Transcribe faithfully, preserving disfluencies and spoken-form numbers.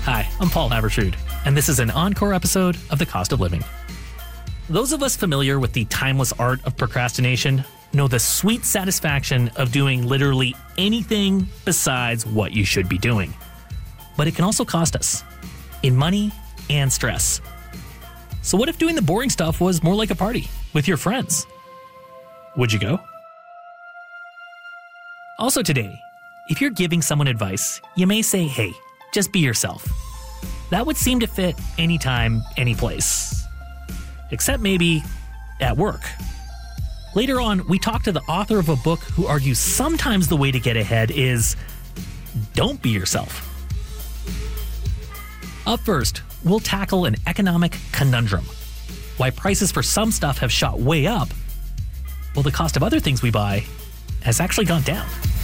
Hi, I'm Paul Haberstrood, and this is an encore episode of The Cost of Living. Those of us familiar with the timeless art of procrastination know the sweet satisfaction of doing literally anything besides what you should be doing. But it can also cost us in money and stress. So what if doing the boring stuff was more like a party with your friends? Would you go? Also today, if you're giving someone advice, you may say, hey, just be yourself. That would seem to fit anytime, any place. Except maybe at work. Later on, we talk to the author of a book who argues sometimes the way to get ahead is don't be yourself. Up first, we'll tackle an economic conundrum. Why prices for some stuff have shot way up, while the cost of other things we buy has actually gone down.